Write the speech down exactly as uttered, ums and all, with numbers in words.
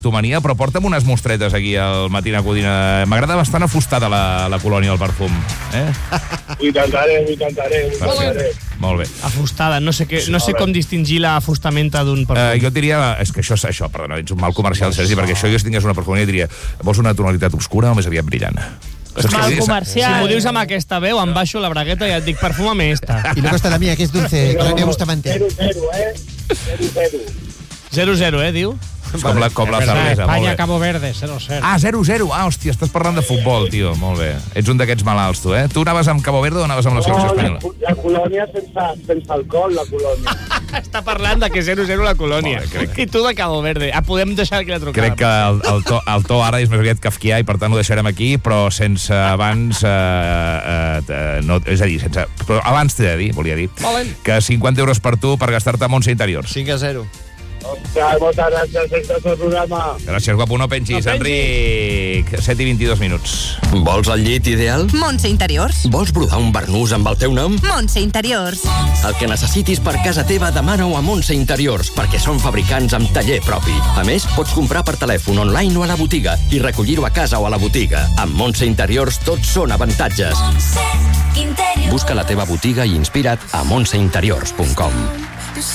Tomania, però porta'm unes mostretes aquí al Matina Codina. M'agrada bastant afustada la, la colònia, el perfum. Eh? Ho intentaré, ho intentaré, ho intentaré. Molt bé. Afustada, no sé, què, no sé com distingir la afustamenta d'un perfum. Uh, jo et diria, és que això és això, perdona, ets un mal comercial, Sergi, perquè això jo si tingués una perfumeria diria, vols una tonalitat obscura o més aviat brillant? Mal comercial. Si m'ho dius amb aquesta veu, em baixo la bragueta i et dic, perfuma-me esta. Y luego está la mía, que es dulce, que me gusta mantener. Zero, zero, eh? Zero, zero. zero zero, eh, diu? Com la, com la cervesa, molt Espanya, bé. Cabo Verde, cero cero. Ah, zero zero. Ah, hòstia, estàs parlant de futbol, tio. Molt bé. Ets un d'aquests malalts, tu, eh? Tu anaves amb Cabo Verde o anaves amb la selecció No, la, espanyola? la colònia sense, sense alcohol, la colònia. Està parlant de que zero zero la colònia. Molt bé, crec. I tu de Cabo Verde. Ah, podem deixar aquí la trucada. Crec que el, el, to, el to ara és més aviat kafkià i per tant ho deixarem aquí, però sense abans... Eh, eh, no, és a dir, sense... Però abans t'he de dir, volia dir, que cinquanta euros per tu per gastar-te a Montse Interiors. cinc a zero. Ostres, moltes gràcies, èxit al programa. Gràcies, guapo, no pengis, No Enric. set i vint-i-dos minuts. Vols el llit ideal? Montse Interiors. Vols brodar un barnús amb el teu nom? Montse Interiors. El que necessitis per casa teva, demana-ho a Montse Interiors, perquè són fabricants amb taller propi. A més, pots comprar per telèfon, online o a la botiga i recollir-ho a casa o a la botiga. Amb Montse Interiors tots són avantatges. Busca la teva botiga i inspira't a montse interiors punt com.